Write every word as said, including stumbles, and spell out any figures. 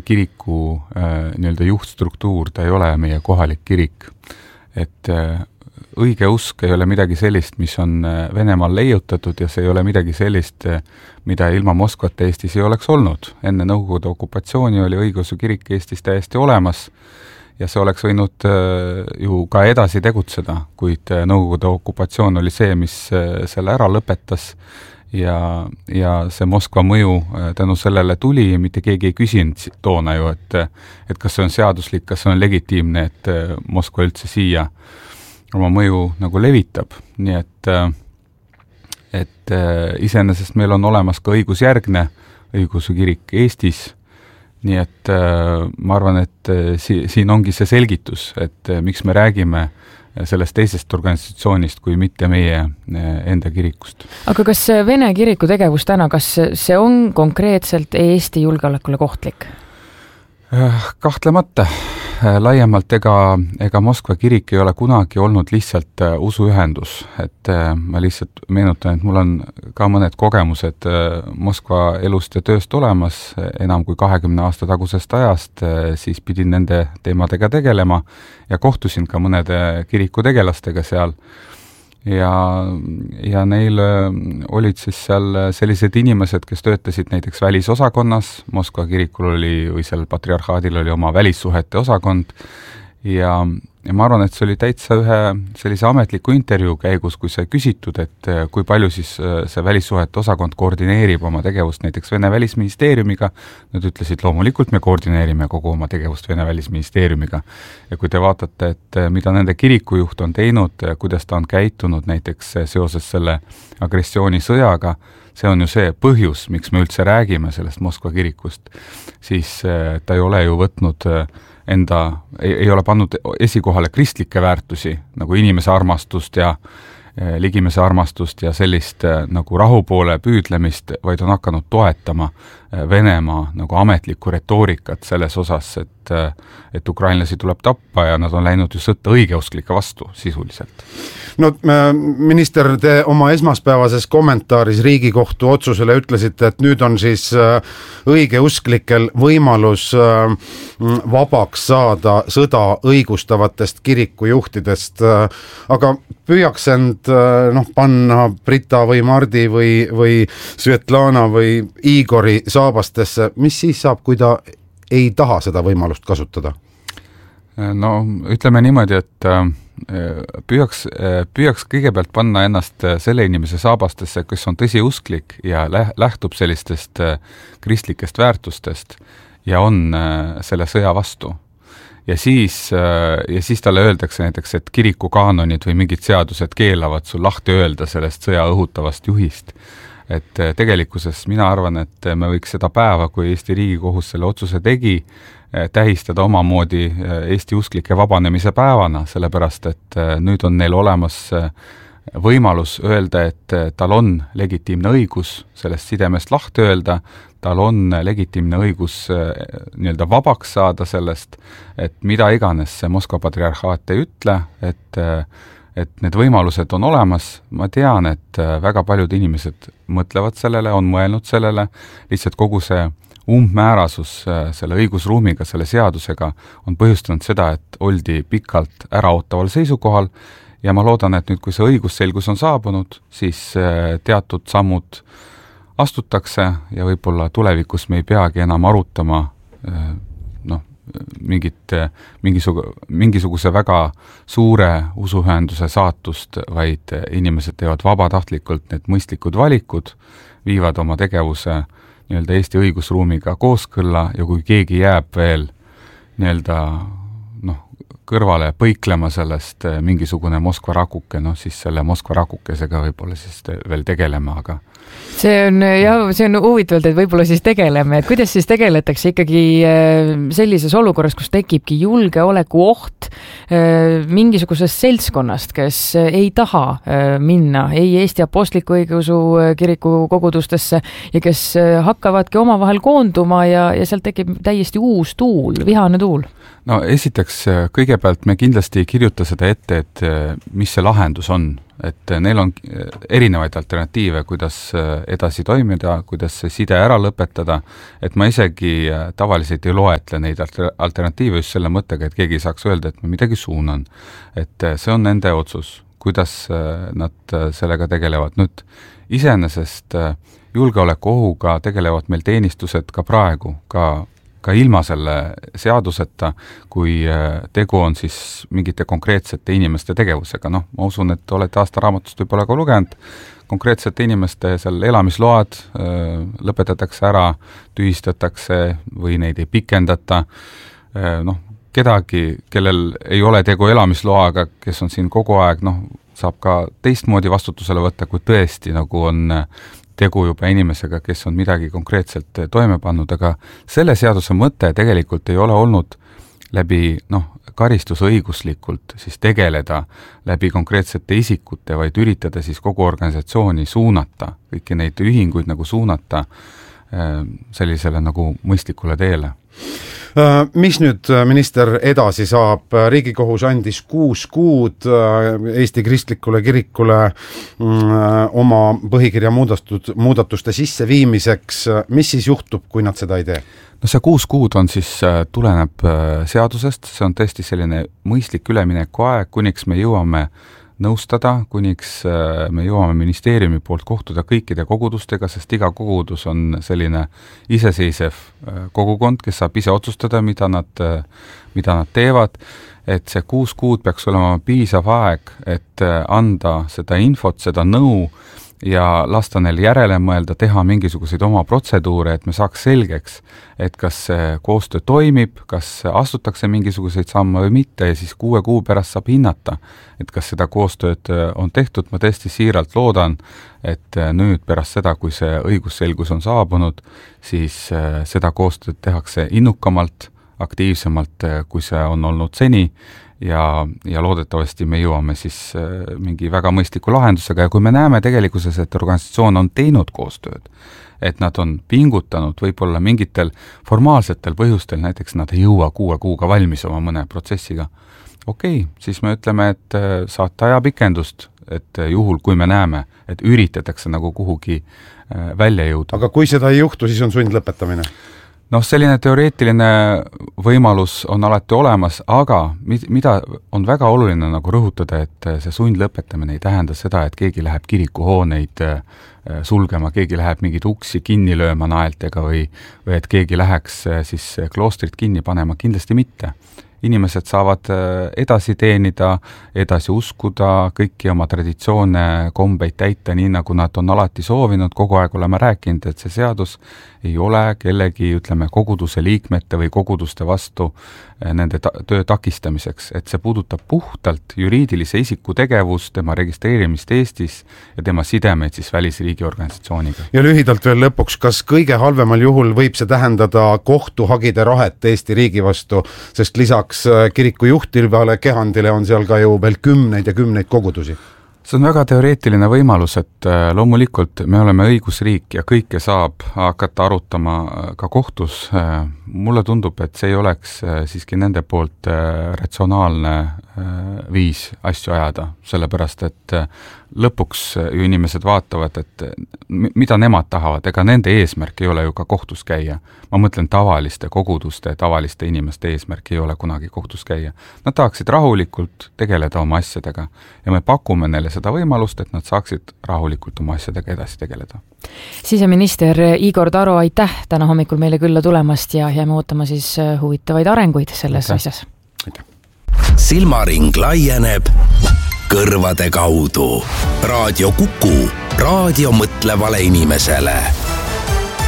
kiriku nii-öelda juhtstruktuur, ta ei ole meie kohalik kirik. Et õige usk ei ole midagi sellist, mis on Venemaal leiutatud ja see ei ole midagi sellist, mida ilma Moskvat Eestis ei oleks olnud. Enne Nõukogude okupatsiooni oli õigeusu kirik Eestis täiesti olemas ja see oleks võinud ju ka edasi tegutseda, kuid Nõukogude okupatsioon oli see, mis selle ära lõpetas ja, ja see Moskva mõju tänu sellele tuli, mitte keegi ei küsinud toona ju, et, et kas see on seaduslik, kas see on legitiimne, et Moskva üldse siia oma mõju nagu levitab, nii et, et iseenesest meil on olemas ka õigusjärgne õigeusu kirik Eestis, nii et ma arvan, et si- siin ongi see selgitus, et miks me räägime sellest teisest organisatsioonist kui mitte meie enda kirikust. Aga kas Vene kiriku tegevus täna, kas see on konkreetselt Eesti julgeolekule kohtlik? Kahtlemata. Laiemalt ega, ega Moskva kirik ei ole kunagi olnud lihtsalt usuühendus, et ma lihtsalt meenutan, et mul on ka mõned kogemused Moskva elust ja tööst olemas enam kui kahekümne aasta tagusest ajast, siis pidin nende teemadega tegelema ja kohtusin ka mõnede kiriku tegelastega seal ja, ja neil olid siis seal sellised inimesed, kes töötasid näiteks välisosakonnas, Moskva kirikul oli või seal patriarhaadil oli oma välissuhete osakond ja, ja ma arvan, et see oli täitsa ühe sellise ametliku intervjuu käigus, kui sai küsitud, et kui palju siis see välissuhete osakond koordineerib oma tegevust näiteks Vene välisministeeriumiga. Nad ütlesid, loomulikult me koordineerime kogu oma tegevust Vene välisministeeriumiga. Ja kui te vaatate, et mida nende kirikujuht on teinud, kuidas ta on käitunud näiteks seoses selle agressioonisõjaga, see on ju see põhjus, miks me üldse räägime sellest Moskva kirikust, siis ta ei ole ju võtnud enda, ei, ei ole pannud esikohale kristlikke väärtusi, nagu inimese armastust ja ligimese armastust ja sellist nagu rahu poole püüdlemist, vaid on hakanud toetama Venemaa nagu ametlikku retoorikat selles osas, et, et ukrainlasi tuleb tappa ja nad on läinud ju sõtta õigeusklike vastu sisuliselt. No minister, te oma esmaspäevases kommentaaris Riigikohtu otsusele ütlesite, et nüüd on siis õigeusklikel võimalus vabaks saada sõda õigustavatest kirikujuhtidest, aga püüaks end noh, panna Brita või Mardi või, või Svetlana või Igori saabastesse, mis siis saab, kui ta ei taha seda võimalust kasutada? No ütleme niimoodi, et püüaks, püüaks kõigepealt panna ennast selle inimese saabastesse, kes on tõsiusklik ja lähtub sellistest kristlikest väärtustest ja on selle sõja vastu. Ja siis, ja siis talle öeldakse näiteks, et kirikukaanonid või mingid seadused keelavad sul lahti öelda sellest sõja õhutavast juhist. Et tegelikkuses mina arvan, et me võiks seda päeva, kui Eesti Riigikohus selle otsuse tegi, tähistada omamoodi Eesti usklike vabanemise päevana, sellepärast et nüüd on neil olemas võimalus öelda, et tal on legitiimne õigus sellest sidemest lahti öelda, tal on legitiimne õigus nii-öelda vabaks saada sellest, et mida iganes see Moskva patriarhaat ei ütle, et, et need võimalused on olemas. Ma tean, et väga paljud inimesed mõtlevad sellele, on mõelnud sellele, lihtsalt kogu see umbmäärasus selle õigusruumiga, selle seadusega on põhjustanud seda, et oldi pikalt äraootaval seisukohal ja ma loodan, et nüüd, kui see õigusselgus on saabunud, siis teatud sammud astutakse ja võib-olla tulevikus me ei peagi enam arutama noh, mingit, mingisugu, mingisuguse väga suure usuühenduse saatust, vaid inimesed teevad vabatahtlikult need mõistlikud valikud, viivad oma tegevuse nii-öelda Eesti õigusruumiga kooskõlla ja kui keegi jääb veel nii-öelda noh, kõrvale põiklema sellest mingisugune Moskva rakuke, noh siis selle Moskva rakukesega võib-olla siis veel tegelema, aga see on, jah, see on huvitavalt, et võib-olla siis tegeleme, et kuidas siis tegeletakse ikkagi sellises olukorras, kus tekibki julgeoleku oht mingisugusest seltskonnast, kes ei taha minna ei Eesti Apostliku Õigeusu Kiriku kogudustesse ja kes hakkavadki omavahel koonduma ja, ja sealt tekib täiesti uus tuul, vihane tuul? No esiteks kõige kõigepealt me kindlasti ei kirjuta seda ette, et mis see lahendus on, et neil on erinevaid alternatiive, kuidas edasi toimida, kuidas see side ära lõpetada, et ma isegi tavaliselt ei loetle neid alternatiive just selle mõttega, et keegi saaks öelda, et ma midagi suunan. Et see on nende otsus, kuidas nad sellega tegelevad. Nüüd iseenesest julgeolekuohuga tegelevad meil teenistused ka praegu, ka ka ilma selle seaduseta, kui tegu on siis mingite konkreetsete inimeste tegevusega. Noh, ma usun, et olete aastaraamatust võib-olla ka lugenud, konkreetsete inimeste seal elamisload lõpetatakse ära, tühistatakse või neid ei pikendata. Noh, kedagi, kellel ei ole tegu elamisloaga, kes on siin kogu aeg, noh, saab ka teistmoodi vastutusele võtta, kui tõesti nagu on tegu juba inimesega, kes on midagi konkreetselt toime pannud, aga selle seaduse mõte tegelikult ei ole olnud läbi noh, karistusõiguslikult siis tegeleda läbi konkreetsete isikute, vaid üritada siis kogu organisatsiooni suunata, kõiki neid ühinguid nagu suunata sellisele nagu mõistlikule teele. Mis nüüd, minister, edasi saab? Riigikohus andis kuus kuud Eesti Kristlikule kirikule oma põhikirja muudatud, muudatuste sisseviimiseks. Mis siis juhtub, kui nad seda ei tee? No see kuus kuud on siis, tuleneb seadusest, see on tõesti selline mõistlik ülemineku aeg, kuniks me jõuame nõustada, kuniks me jõuame ministeeriumi poolt kohtuda kõikide kogudustega, sest iga kogudus on selline iseseisev kogukond, kes saab ise otsustada, mida nad, mida nad teevad, et see kuus kuud peaks olema piisav aeg, et anda seda infot, seda nõu ja lasta neil järele mõelda, teha mingisuguseid oma protseduure, et me saaks selgeks, et kas see koostöö toimib, kas astutakse mingisuguseid samme või mitte ja siis kuue kuu pärast saab hinnata, et kas seda koostööd on tehtud. Ma tõesti siiralt loodan, et nüüd pärast seda, kui see õigusselgus on saabunud, siis seda koostööd tehakse innukamalt, aktiivsemalt, kui see on olnud seni ja, ja loodetavasti me jõuame siis mingi väga mõistliku lahendusega ja kui me näeme tegelikkuses, et organisatsioon on teinud koostööd, et nad on pingutanud võib-olla mingitel formaalsetel põhjustel, näiteks nad ei jõua kuue kuuga valmis oma mõne protsessiga, okei, okay, siis me ütleme, et saate ajapikendust, et juhul, kui me näeme, et üritatakse nagu kuhugi välja jõuda. Aga kui seda ei juhtu, siis on sundlõpetamine? Noh, selline teoreetiline võimalus on alati olemas, aga mida on väga oluline nagu rõhutada, et see sundlõpetamine ei tähenda seda, et keegi läheb kirikuhooneid sulgema, keegi läheb mingid uksi kinni lööma naeltega või, või et keegi läheks siis kloostrit kinni panema, kindlasti mitte. Inimesed saavad edasi teenida, edasi uskuda, kõiki oma traditsioone, kombeid täita nii, nagu nad on alati soovinud, kogu aeg oleme rääkinud, et see seadus ei ole kellegi, ütleme, koguduse liikmete või koguduste vastu nende ta- töö takistamiseks, et see puudutab puhtalt juriidilise isiku tegevust, tema registreerimist Eestis ja tema sidemeid siis välisriigi organisatsiooniga. Ja lühidalt veel lõpuks, kas kõige halvemal juhul võib see tähendada kohtuhagide rahet Eesti riigi vastu, sest lisaks kiriku juhtivale kehandile on seal ka ju veel kümneid ja kümneid kogudusi? See on väga teoreetiline võimalus, et loomulikult me oleme õigusriik ja kõike saab hakata arutama ka kohtus. Mulle tundub, et see ei oleks siiski nende poolt ratsionaalne viis asju ajada, sellepärast et lõpuks ju inimesed vaatavad, et mida nemad tahavad, ega nende eesmärk ei ole ju ka kohtus käia. Ma mõtlen tavaliste koguduste, tavaliste inimeste eesmärk ei ole kunagi kohtus käia. Nad tahaksid rahulikult tegeleda oma asjadega ja me pakume neile seda võimalust, et nad saaksid rahulikult oma asjadega edasi tegeleda. Siseminister Igor Taro, aitäh täna hommikul meile külla tulemast ja jääme ootama siis huvitavaid arenguid selles aitäh. Asjas. Aitäh. Silmaring laieneb kõrvade kaudu. Raadio Kuku, raadio mõtlevale inimesele.